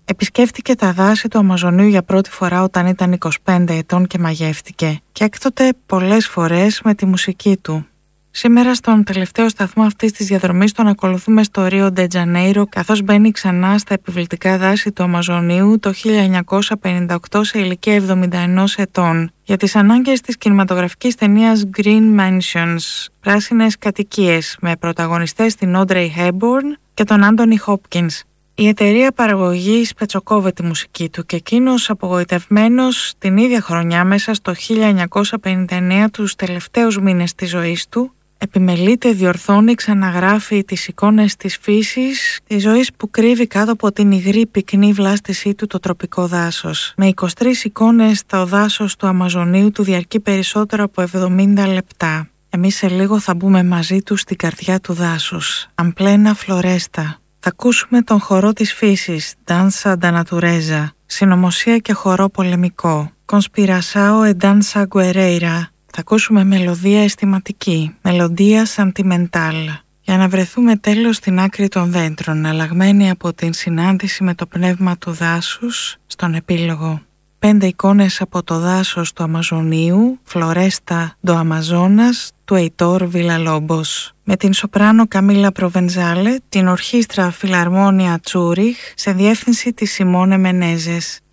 Επισκέφτηκε τα δάση του Αμαζονίου για πρώτη φορά όταν ήταν 25 ετών και μαγεύτηκε, και έκτοτε πολλές φορές με τη μουσική του. Σήμερα στον τελευταίο σταθμό αυτής της διαδρομής τον ακολουθούμε στο Ρίο Ντε Τζανέιρο, καθώς μπαίνει ξανά στα επιβλητικά δάση του Αμαζονίου το 1958 σε ηλικία 71 ετών για τις ανάγκες της κινηματογραφικής ταινίας Green Mansions, πράσινες κατοικίες, με πρωταγωνιστές την Όντρεϊ Χέμπορν και τον Άντονι Χόπκινς. Η εταιρεία παραγωγής πετσοκόβε τη μουσική του και εκείνος, απογοητευμένος, την ίδια χρονιά, μέσα στο 1959, τους τελευταίους μήνες της ζωής του, επιμελείται, διορθώνει, ξαναγράφει τις εικόνες της φύσης, της ζωής που κρύβει κάτω από την υγρή πυκνή βλάστησή του το τροπικό δάσος. Με 23 εικόνες, το δάσος του Αμαζονίου του διαρκεί περισσότερο από 70 λεπτά. Εμείς σε λίγο θα μπούμε μαζί του στην καρδιά του δάσους. Αμπλένα Φλωρέστα. Θα ακούσουμε τον χορό της φύσης, Danza da Natureza, συνωμοσία και χορό πολεμικό, Conspiração e Danza Guerreira. Θα ακούσουμε μελωδία αισθηματική, μελωδία sentimental, για να βρεθούμε τέλος στην άκρη των δέντρων, αλλαγμένοι από την συνάντηση με το πνεύμα του δάσους στον επίλογο. 5 εικόνες από το δάσος του Αμαζονίου, Φλωρέστα do Amazonas, του Αϊτόρ Βιλαλόμπος, με την σοπράνο Καμίλα Προβενζάλε, την ορχήστρα Φιλαρμόνια Τσούριχ, σε διεύθυνση της Σιμώνε Μενέζες.